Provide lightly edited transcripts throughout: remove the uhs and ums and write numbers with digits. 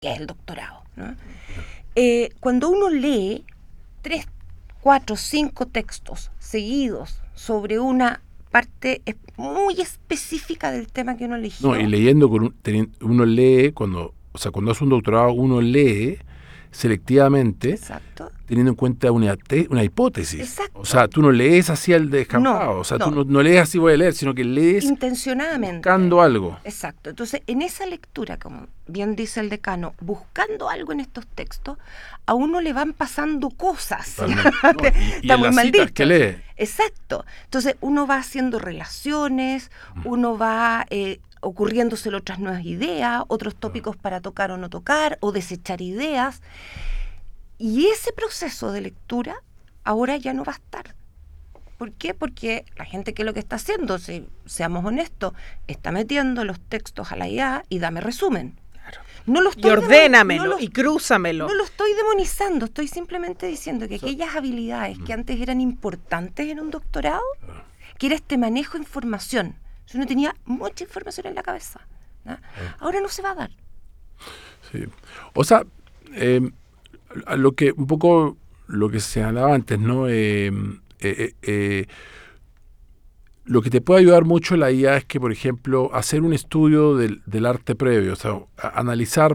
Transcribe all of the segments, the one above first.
que es el doctorado, ¿no? Cuando uno lee 3, 4, 5 textos seguidos sobre una parte muy específica del tema que uno eligió. No, y leyendo, uno lee, cuando hace un doctorado, uno lee selectivamente, exacto, teniendo en cuenta una hipótesis. Exacto. O sea, tú no lees así al descampado. O sea, tú no lees así voy a leer, sino que lees intencionadamente, buscando algo. Exacto. Entonces, en esa lectura, como bien dice el decano, buscando algo en estos textos, a uno le van pasando cosas. Y en las citas que lee. Exacto. Entonces, uno va haciendo relaciones, uno va ocurriéndose otras nuevas ideas, otros tópicos para tocar o no tocar, o desechar ideas. Y ese proceso de lectura ahora ya no va a estar. ¿Por qué? Porque la gente, ¿qué es lo que está haciendo? Seamos honestos, está metiendo los textos a la IA y dame resumen. Claro. No lo estoy y ordénamelo y crúzamelo. No lo estoy demonizando, estoy simplemente diciendo que aquellas habilidades que antes eran importantes en un doctorado, que era este manejo de información, yo no tenía mucha información en la cabeza, ¿no? Ahora no se va a dar. Sí. O sea, lo que se hablaba antes, ¿no? Lo que te puede ayudar mucho la IA es que, por ejemplo, hacer un estudio del arte previo, o sea, analizar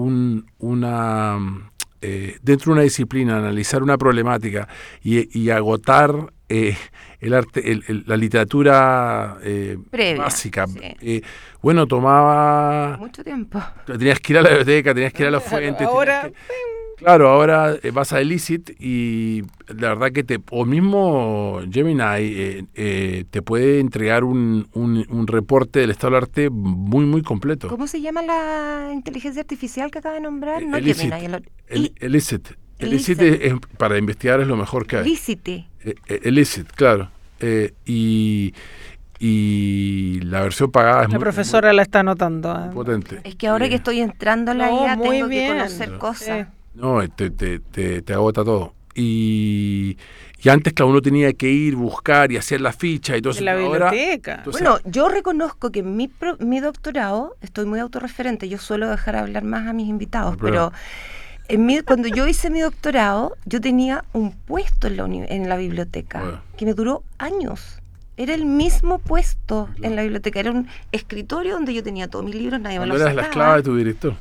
dentro de una disciplina, analizar una problemática y agotar el arte, la literatura previa, básica. Sí. Bueno, tomaba mucho tiempo. Tenías que ir a la biblioteca, tenías que ir a la fuente. Ahora... Claro, ahora vas a Elicit y la verdad que o mismo Gemini te puede entregar un reporte del estado del arte muy, muy completo. ¿Cómo se llama la inteligencia artificial que acaba de nombrar? No Elicit. Gemini. Elicit. Elicit para investigar es lo mejor que hay. Elicit, claro. Y la versión pagada es la profesora la está anotando. Potente. Es que ahora que estoy entrando a la IA tengo que conocer cosas. No, te agota todo. Y antes, claro, uno tenía que ir, buscar y hacer la ficha y todo eso. En la biblioteca. Bueno, yo reconozco que en mi doctorado, estoy muy autorreferente, yo suelo dejar hablar más a mis invitados, pero cuando yo hice mi doctorado, yo tenía un puesto en la biblioteca que me duró años. Era el mismo puesto en la biblioteca, era un escritorio donde yo tenía todos mis libros, nadie me los sacaba. Eras la esclava de tu director.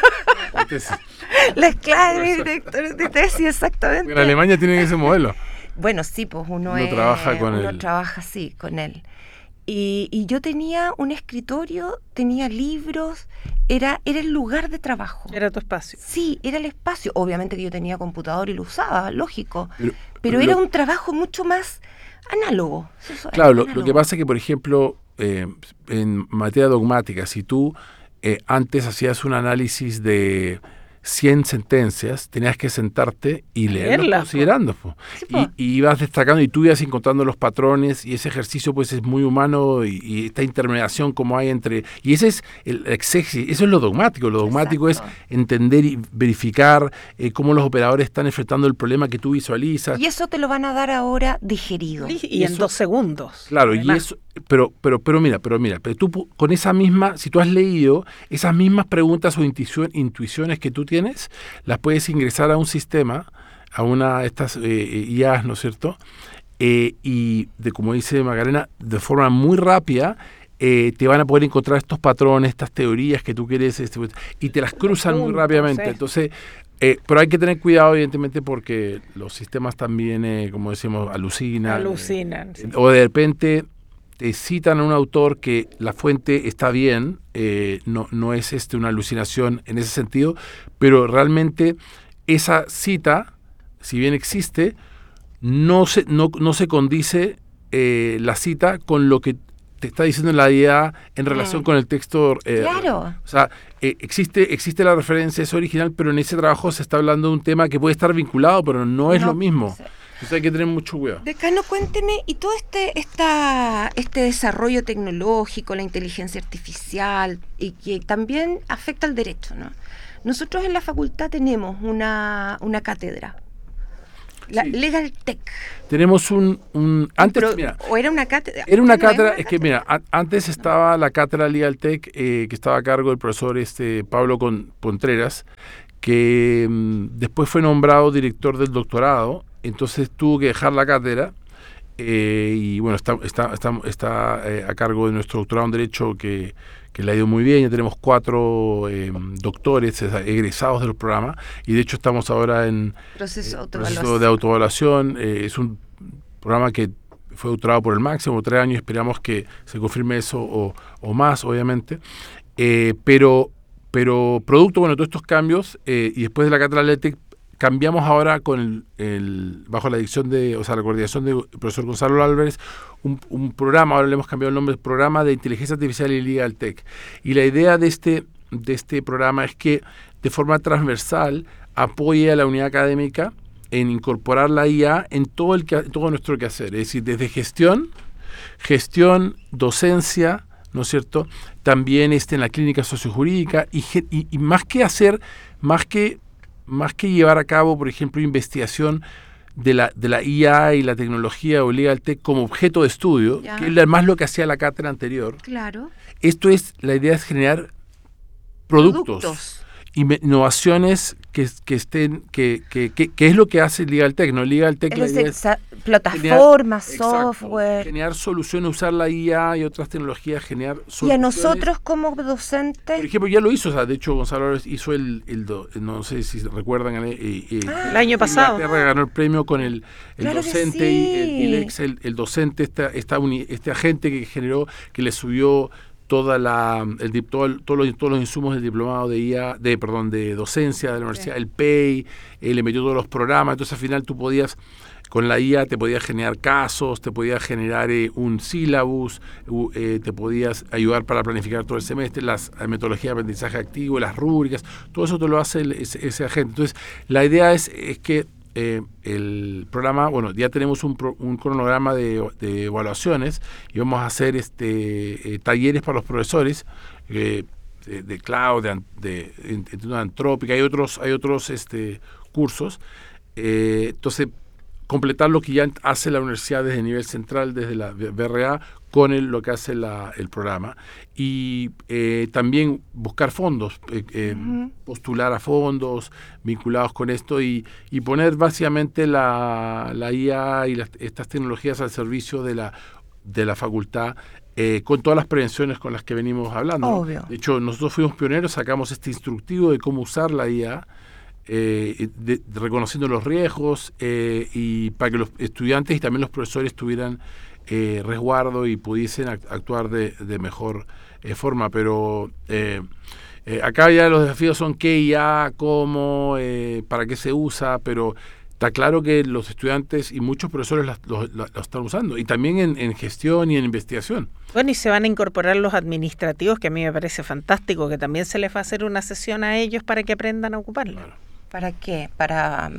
La esclava de mi director de tesis, exactamente. En Alemania tienen ese modelo. Bueno, sí, pues uno trabaja así con él. Y yo tenía un escritorio, tenía libros, era el lugar de trabajo. Era tu espacio. Sí, era el espacio. Obviamente que yo tenía computador y lo usaba, lógico. Pero era un trabajo mucho más análogo. Claro, lo que pasa es que, por ejemplo, en materia dogmática, si tú antes hacías un análisis de 100 sentencias, tenías que sentarte y leerlas considerando. Sí, y ibas destacando y tú ibas encontrando los patrones y ese ejercicio pues es muy humano y esta intermediación como hay entre... Y ese es el exégesis, eso es lo dogmático. Lo dogmático es entender y verificar cómo los operadores están enfrentando el problema que tú visualizas. Y eso te lo van a dar ahora digerido. Y en 2 segundos. Claro, además. Y eso... Pero mira, tú con esa misma, si tú has leído esas mismas preguntas o intuiciones que tú tienes, las puedes ingresar a un sistema, a una de estas IAs, ¿no es cierto? Y como dice Macarena, de forma muy rápida te van a poder encontrar estos patrones, estas teorías que tú quieres, y te las cruzan muy rápidamente. Sí. Entonces, pero hay que tener cuidado, evidentemente, porque los sistemas también, como decimos, alucinan. Sí. O de repente te citan a un autor que la fuente está bien, no es una alucinación en ese sentido, pero realmente esa cita, si bien existe, no se condice la cita con lo que te está diciendo la IA en relación con el texto. Claro. O sea, existe la referencia, es original, pero en ese trabajo se está hablando de un tema que puede estar vinculado, pero no es lo mismo. Sí. Entonces hay que tener mucho cuidado. Decano, cuénteme, y todo este desarrollo tecnológico, la inteligencia artificial, y que también afecta al derecho, ¿no? Nosotros en la facultad tenemos una cátedra Sí. Legal Tech. Tenemos antes, Pero, mira, ¿o era una cátedra? era una ¿No es cátedra, es que mira, antes estaba la cátedra Legal Tech, que estaba a cargo del profesor Pablo Contreras, que después fue nombrado director del doctorado, entonces tuvo que dejar la cátedra. Y bueno, está a cargo de nuestro doctorado en Derecho que le ha ido muy bien. Ya tenemos 4 doctores egresados del programa y de hecho estamos ahora en Proceso de autoevaluación. Es un programa que fue doctorado por el máximo, 3 años, esperamos que se confirme eso o más, obviamente. Pero producto, bueno, de todos estos cambios y después de la cátedra LETEC, cambiamos ahora con bajo la dirección la coordinación del profesor Gonzalo Álvarez, un programa, ahora le hemos cambiado el nombre, Programa de Inteligencia Artificial y Legal Tech. Y la idea de este programa es que de forma transversal apoye a la unidad académica en incorporar la IA en todo nuestro quehacer, es decir, desde gestión, docencia, ¿no es cierto? También en la clínica sociojurídica y más que llevar a cabo, por ejemplo, investigación de la IA y la tecnología o Legal Tech como objeto de estudio, que es más lo que hacía la cátedra anterior. Claro. La idea es generar productos. Innovaciones que es lo que hace Legal Tech, ¿no? Legal Tech plataformas, software. Generar soluciones, usar la IA y otras tecnologías, generar soluciones. Y a nosotros como docentes. Por ejemplo, ya lo hizo, de hecho Gonzalo hizo no sé si recuerdan, el año pasado. Inglaterra ganó el premio con el claro docente sí. el docente, este agente que generó, que le subió todos los insumos del diplomado de IA, de docencia de la universidad, el PEI, le metió todos los programas, entonces al final tú podías, con la IA te podías generar casos, te podías generar un sílabus, te podías ayudar para planificar todo el semestre, las metodologías de aprendizaje activo, las rúbricas, todo eso te lo hace ese agente. Entonces la idea es que el programa, bueno, ya tenemos un cronograma de evaluaciones y vamos a hacer talleres para los profesores de cloud, de antrópica, hay otros cursos. Entonces, completar lo que ya hace la universidad desde el nivel central, desde la BRA, con lo que hace el programa. Y también buscar fondos, postular a fondos vinculados con esto y poner básicamente la IA y estas tecnologías al servicio de la facultad, con todas las prevenciones con las que venimos hablando. Obvio. De hecho, nosotros fuimos pioneros, sacamos este instructivo de cómo usar la IA, reconociendo los riesgos y para que los estudiantes y también los profesores tuvieran resguardo y pudiesen actuar de mejor forma. Pero acá ya los desafíos son qué IA, cómo, para qué se usa, pero está claro que los estudiantes y muchos profesores lo están usando, y también en gestión y en investigación. Bueno, y se van a incorporar los administrativos, que a mí me parece fantástico, que también se les va a hacer una sesión a ellos para que aprendan a ocuparlo. Claro. ¿Para qué? Para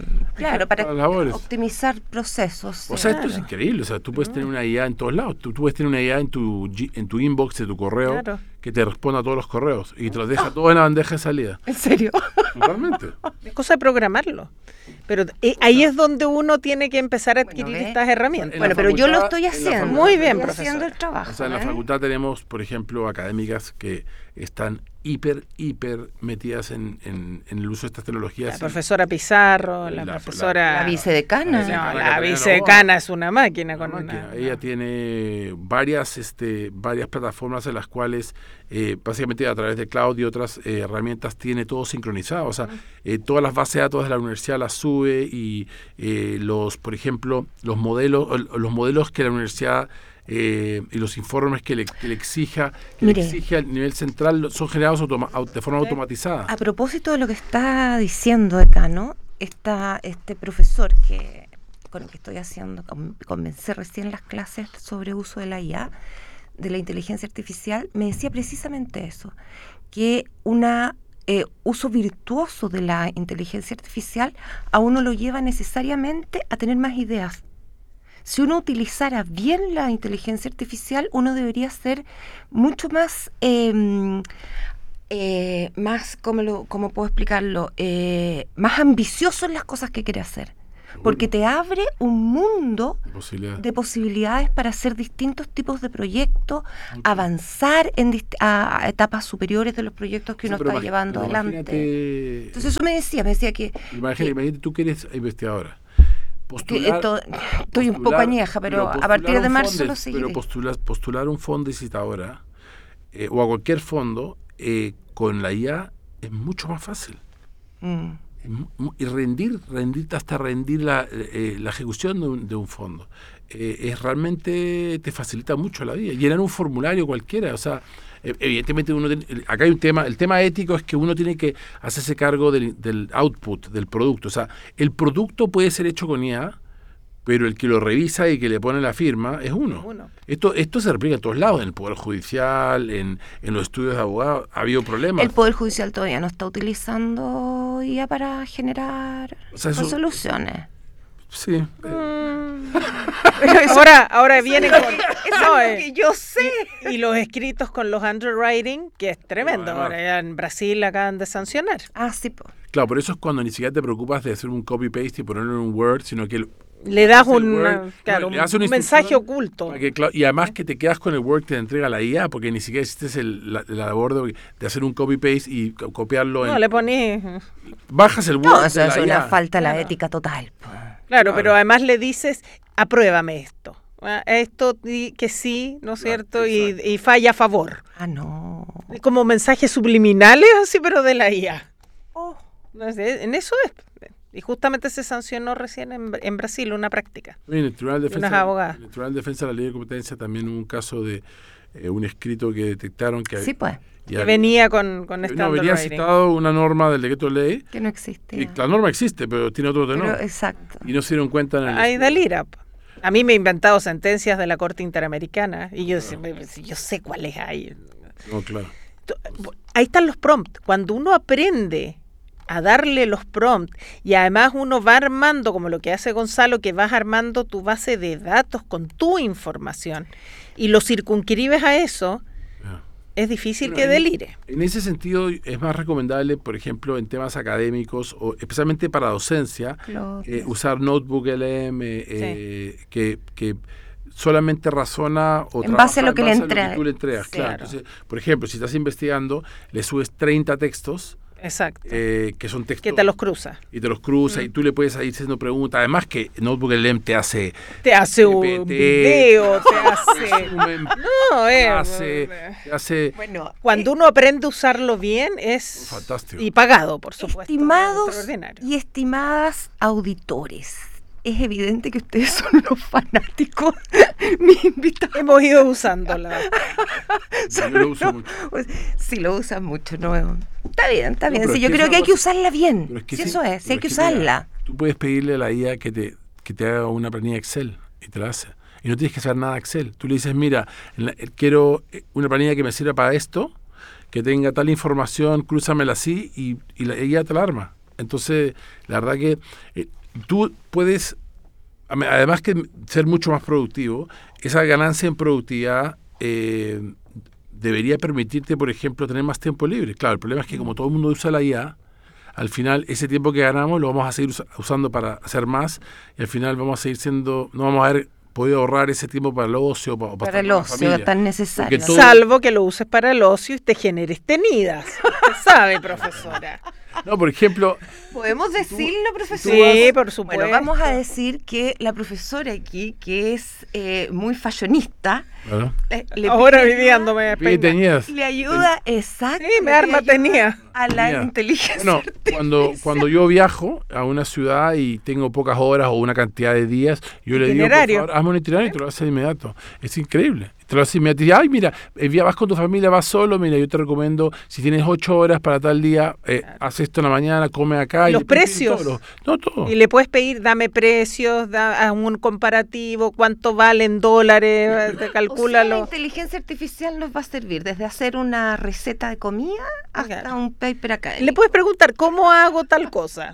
optimizar procesos. O sea, esto es increíble. O sea, tú puedes tener una IA en todos lados. Tú puedes tener una IA en tu inbox de tu correo, que te responda a todos los correos y te los deja todo en la bandeja de salida. ¿En serio? Totalmente. Es cosa de programarlo. Pero ahí es donde uno tiene que empezar a adquirir estas herramientas. Bueno, pero yo lo estoy haciendo. Muy bien, estoy profesor. haciendo el trabajo. O sea, en la facultad tenemos, por ejemplo, académicas que están hiper metidas en el uso de estas tecnologías. La profesora Pizarro, la profesora... La vicedecana. No, la vicedecana es una máquina. Ella tiene varias plataformas en las cuales básicamente a través de cloud y otras herramientas tiene todo sincronizado. O sea, todas las bases de datos de la universidad las sube y por ejemplo, los modelos que la universidad y los informes que le exige al nivel central son generados de forma automatizada. A propósito de lo que está diciendo decano, este profesor con el que estoy comencé recién las clases sobre uso de la IA, de la inteligencia artificial, me decía precisamente eso, que uso virtuoso de la inteligencia artificial a uno lo lleva necesariamente a tener más ideas. Si uno utilizara bien la inteligencia artificial, uno debería ser mucho más, ¿cómo puedo explicarlo? Más ambicioso en las cosas que quiere hacer. porque te abre un mundo Posibilidades. de posibilidades para hacer distintos tipos de proyectos, avanzar a etapas superiores de los proyectos que Sí, uno pero está llevando pero adelante. imagínate- Entonces eso me decía que Imagínate, tú que eres investigadora. estoy un poco añeja, pero a partir de marzo lo seguiré. Pero postular un fondo licitadora o a cualquier fondo con la IA es mucho más fácil. Y rendir la ejecución de un fondo. Es realmente te facilita mucho la vida. Llenar un formulario cualquiera, o sea, evidentemente acá hay un tema, el tema ético es que uno tiene que hacerse cargo del output, del producto. O sea, el producto puede ser hecho con IA, pero el que lo revisa y que le pone la firma es uno. Esto se replica en todos lados, en el Poder Judicial, en los estudios de abogados, ha habido problemas. El Poder Judicial todavía no está utilizando IA para generar resoluciones. Sí. Ahora viene con... Eso es lo que yo sé. Y los escritos con los underwriting, que es tremendo. Ahora ya en Brasil acaban de sancionar. Ah, sí, pues. Claro, por eso es cuando ni siquiera te preocupas de hacer un copy-paste y ponerlo en un Word, sino que le das un mensaje oculto. Y además que te quedas con el Word que te entrega la IA, porque ni siquiera hiciste la labor de hacer un copy-paste y copiarlo. No, le pones... Bajas el Word. No, eso es una falta de la ética total. Claro, pero además le dices, apruébame esto. Esto que sí, ¿no es cierto? Y falla a favor. Ah, no. Como mensajes subliminales, así, pero de la IA. No sé, en eso es. Y justamente se sancionó recién en Brasil una práctica. En el Tribunal de Defensa de la Ley de Competencia también hubo un caso de un escrito que detectaron que... Sí, pues. Que venía con este no, venía citado una norma del decreto de ley. Que no existe. Y la norma existe, pero tiene otro tenor. Exacto. Y no se dieron cuenta en el... Ay, Dalira. A mí me he inventado sentencias de la Corte Interamericana y yo sé cuáles hay. No, claro. Ahí están los prompts. Cuando uno aprende a darle los prompts y además uno va armando, como lo que hace Gonzalo, que vas armando tu base de datos con tu información y lo circunscribes a eso, es difícil que delire. En ese sentido es más recomendable, por ejemplo, en temas académicos o especialmente para docencia, usar Notebook LM que solamente razona o en base a lo que tú le entregas. Claro. Entonces, por ejemplo, si estás investigando, le subes 30 textos. Exacto. Que son textos. Que te los cruza. Y te los cruza y tú le puedes ir haciendo preguntas. Además que Notebook LM te hace un video, te hace... Bueno, cuando uno aprende a usarlo bien es fantástico. Y pagado, por supuesto. Estimados y estimadas auditores, es evidente que ustedes son los fanáticos. Mis invitados. Hemos ido usándola. Yo lo uso mucho. Sí, lo usan mucho. No, está bien. Sí, yo creo que hay que usarla bien. Si hay que usarla. Tú puedes pedirle a la IA que te haga una planilla Excel y te la hace. Y no tienes que hacer nada Excel. Tú le dices, mira, quiero una planilla que me sirva para esto, que tenga tal información, crúzamela así y la IA te la arma. Entonces, la verdad que tú puedes, además que ser mucho más productivo, esa ganancia en productividad debería permitirte, por ejemplo, tener más tiempo libre. Claro, el problema es que como todo el mundo usa la IA, al final ese tiempo que ganamos lo vamos a seguir usando para hacer más y al final vamos a seguir no vamos a haber podido ahorrar ese tiempo para el ocio o para el ocio tan necesario. Salvo que lo uses para el ocio y te generes tenidas. Usted sabe, profesora. No, por ejemplo... ¿Podemos decirlo, profesora? Sí, por supuesto. Bueno, vamos a decir que la profesora aquí, que es muy fashionista... Bueno. Ahora viviéndome le ayuda, exacto. Sí, me arma tenía. A la inteligencia. Bueno, cuando yo viajo a una ciudad y tengo pocas horas o una cantidad de días, yo le digo, por favor, hazme un itinerario y te lo hace de inmediato. Es increíble. Te lo hace inmediato. Y ay, mira, vas con tu familia, vas solo, mira, yo te recomiendo, si tienes 8 horas para tal día, haz esto en la mañana, come acá. Los precios. Todo. Y le puedes pedir, dame precios, haz un comparativo, cuánto valen dólares, calcúlalo. O sea, la inteligencia artificial nos va a servir desde hacer una receta de comida hasta un paper académico. Le puedes preguntar, ¿cómo hago tal cosa?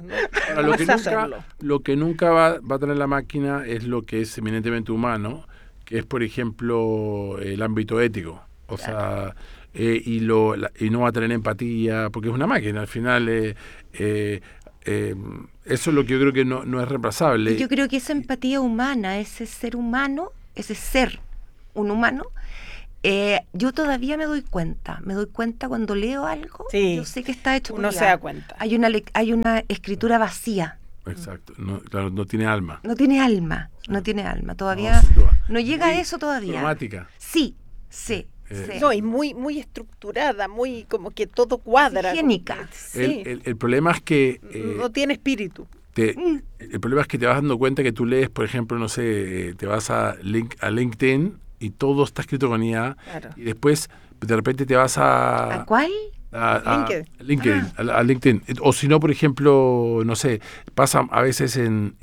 Lo que nunca va a tener la máquina es lo que es eminentemente humano, que es, por ejemplo, el ámbito ético. O sea, y no va a tener empatía, porque es una máquina. Al final, eso es lo que yo creo que no es reemplazable. Y yo creo que esa empatía humana, ese ser humano, ese ser, un humano, yo todavía me doy cuenta cuando leo algo, Sí, yo sé que está hecho por uno IA. se da cuenta. Hay una escritura vacía, Exacto, claro, no tiene alma. no tiene alma, todavía sin duda. no llega a Muy eso todavía. cromática. Sí. No, y muy estructurada, muy como que todo cuadra. Higiénica. Sí. El problema es que No tiene espíritu. el problema es que te vas dando cuenta que tú lees, por ejemplo, no sé, te vas a LinkedIn y todo está escrito con IA, Claro. y después de repente te vas ¿A cuál? a LinkedIn. O si no, por ejemplo, no sé, pasa a veces en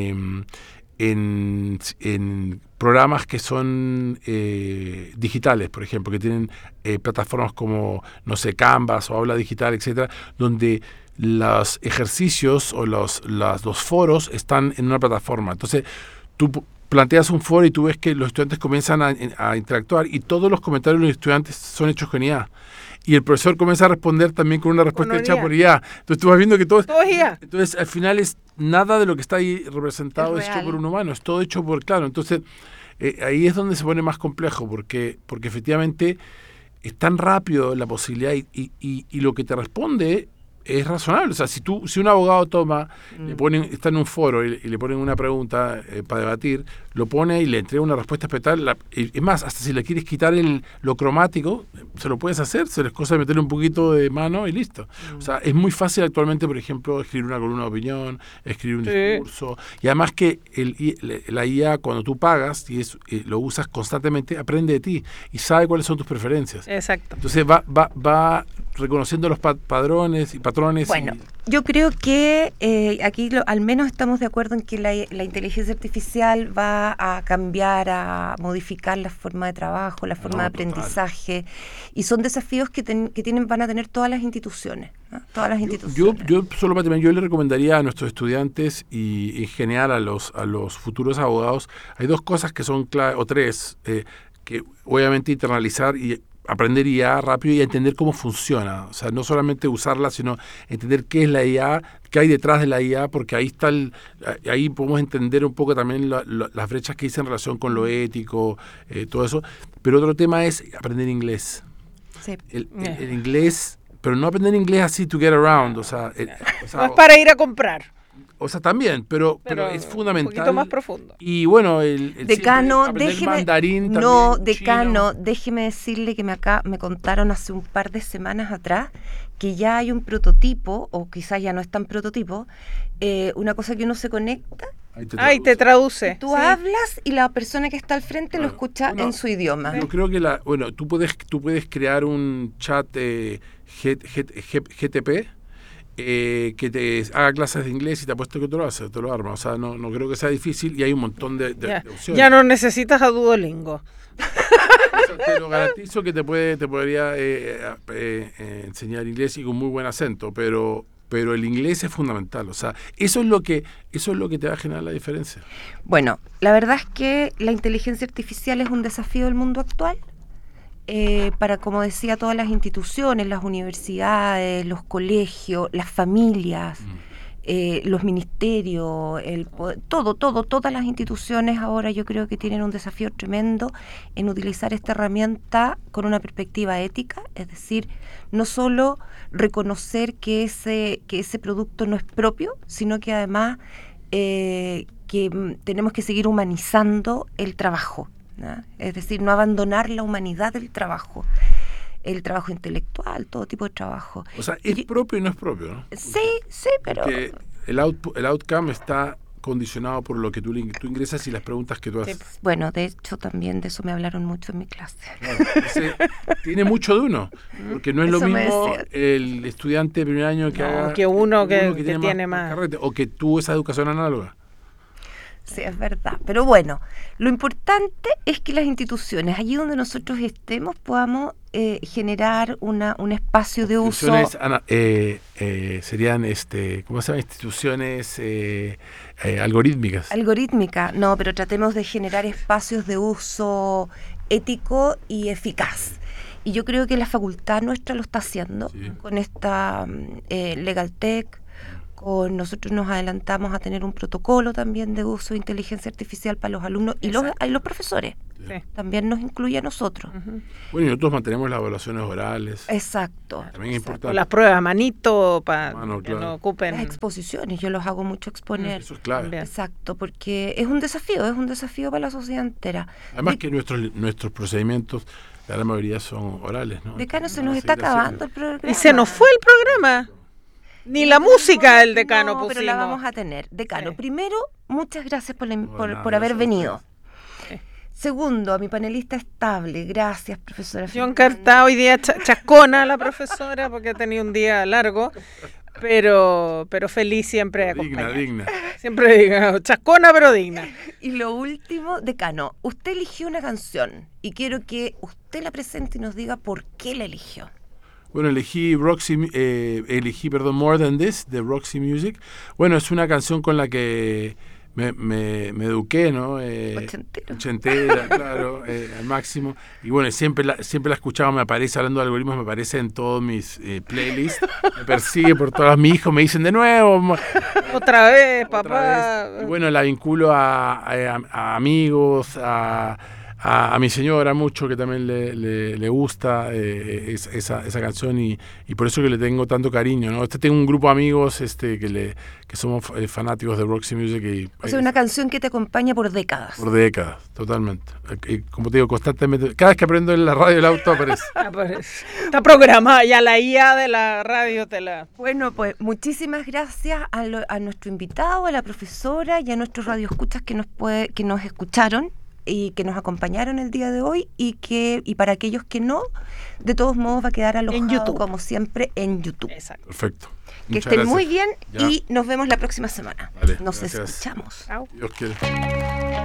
programas que son digitales, por ejemplo, que tienen plataformas como, no sé, Canvas o Aula Digital, etcétera, donde los ejercicios o los foros están en una plataforma. Entonces, tú planteas un foro y tú ves que los estudiantes comienzan a interactuar y todos los comentarios de los estudiantes son hechos con IA. Y el profesor comienza a responder también con una respuesta hecha por IA. Entonces tú vas viendo que todo es IA. Entonces al final es nada de lo que está ahí representado es hecho real. por un humano, es todo hecho por, claro. Entonces ahí es donde se pone más complejo porque efectivamente es tan rápido la posibilidad y lo que te responde es razonable. O sea, si un abogado está en un foro y le ponen una pregunta para debatir, lo pone y le entrega una respuesta espectacular. Es más, hasta si le quieres quitar lo cromático, se lo puedes hacer, se les cosa de meterle un poquito de mano y listo. O sea, es muy fácil actualmente, por ejemplo, escribir una columna de opinión, escribir un discurso. Y además que la IA, cuando tú pagas y lo usas constantemente, aprende de ti y sabe cuáles son tus preferencias. Exacto. Entonces va reconociendo los patrones. Bueno, yo creo que aquí al menos estamos de acuerdo en que la inteligencia artificial va a cambiar, a modificar la forma de trabajo, la forma de aprendizaje, y son desafíos que van a tener todas las instituciones. ¿No? Todas las instituciones. Yo solo para terminar, yo le recomendaría a nuestros estudiantes y en general a los futuros abogados, hay dos cosas que son clave, o tres, que obviamente internalizar y aprender IA rápido y entender cómo funciona. O sea, no solamente usarla, sino entender qué es la IA, qué hay detrás de la IA, porque ahí podemos entender un poco también las brechas que hice en relación con lo ético, todo eso. Pero otro tema es aprender inglés. Sí. El inglés, pero no aprender inglés así to get around. O sea, no es para ir a comprar. O sea, también, pero es fundamental. Un poquito más profundo. Y bueno, el decano, mandarín no, también, decano, chino. déjeme decirle que me contaron hace un par de semanas atrás que ya hay un prototipo, o quizás ya no es tan prototipo, una cosa que uno se conecta. Ahí te traduce. Tú hablas y la persona que está al frente lo escucha en su idioma. Yo creo que tú puedes crear un chat GTP que te haga clases de inglés y te apuesto que te lo arma. O sea, no creo que sea difícil y hay un montón de opciones. Ya no necesitas a Duolingo. Te lo garantizo que te podría enseñar inglés y con muy buen acento, pero el inglés es fundamental. O sea, eso es lo que te va a generar la diferencia. Bueno, la verdad es que la inteligencia artificial es un desafío del mundo actual. Para, como decía, todas las instituciones, las universidades, los colegios, las familias, los ministerios, todas las instituciones ahora yo creo que tienen un desafío tremendo en utilizar esta herramienta con una perspectiva ética, es decir, no solo reconocer que ese producto no es propio, sino que además que tenemos que seguir humanizando el trabajo. ¿No? Es decir, no abandonar la humanidad del trabajo, el trabajo intelectual, todo tipo de trabajo. O sea, es propio y no es propio, ¿no? Sí, pero... Porque el outcome está condicionado por lo que tú ingresas y las preguntas que tú haces. Sí. Bueno, de hecho, también de eso me hablaron mucho en mi clase. Claro, tiene mucho de uno, porque no es lo mismo el estudiante de primer año que uno que tiene más carrete, o que tuvo esa educación análoga. Sí, es verdad. Pero bueno, lo importante es que las instituciones, allí donde nosotros estemos, podamos generar un espacio de uso. Serían, ¿cómo se llama? Instituciones algorítmicas. Algorítmica, no, pero tratemos de generar espacios de uso ético y eficaz. Y yo creo que la facultad nuestra lo está haciendo con esta Legal Tech, Nosotros nos adelantamos a tener un protocolo también de uso de inteligencia artificial para los alumnos y los profesores. Sí. También nos incluye a nosotros. Bueno, y nosotros mantenemos las evaluaciones orales. Exacto. También es importante. O las pruebas a manito para que claro. no ocupen. Las exposiciones, yo los hago mucho exponer. Eso es clave. También. Exacto, porque es un desafío para la sociedad entera. Además que nuestros procedimientos, la gran mayoría son orales, ¿no? Decano, se Vamos nos a está seguir haciendo. acabando el programa. Y se nos fue el programa. Ni la música del decano no, pusimos. pero la vamos a tener. Decano, Sí. primero, muchas gracias por nada, haber gracias a venido. Sí. Segundo, a mi panelista estable, gracias, profesora. Yo encartada hoy día chascona la profesora porque ha tenido un día largo, pero feliz siempre de acompañar. Digna. Siempre diga, chascona pero digna. Y lo último, decano, usted eligió una canción y quiero que usted la presente y nos diga por qué la eligió. Bueno, elegí More Than This, de Roxy Music. Bueno, es una canción con la que me eduqué, ¿no? Ochentera, claro, al máximo. Y bueno, siempre la escuchaba, me aparece, hablando de algoritmos, me aparece en todos mis playlists. Me persigue por todas mis hijos, me dicen de nuevo. Otra vez, otra papá. vez. Y bueno, la vinculo a amigos, a mi señora mucho, que también le gusta esa canción y por eso que le tengo tanto cariño, ¿no? Tengo un grupo de amigos que somos fanáticos de Roxy Music. O sea, una canción que te acompaña por décadas. Por décadas, totalmente. Como te digo, constantemente, cada vez que aprendo en la radio el auto aparece. Está programada ya la IA de la radio. Bueno, pues muchísimas gracias a nuestro invitado, a la profesora y a nuestros radioescuchas que nos escucharon y que nos acompañaron el día de hoy y para aquellos que no, de todos modos va a quedar alojado en YouTube, como siempre en YouTube. Exacto. Perfecto. Que Muchas estén gracias. muy bien Ya. y nos vemos la próxima semana. Vale, Nos gracias. escuchamos. Chao. Dios quiere.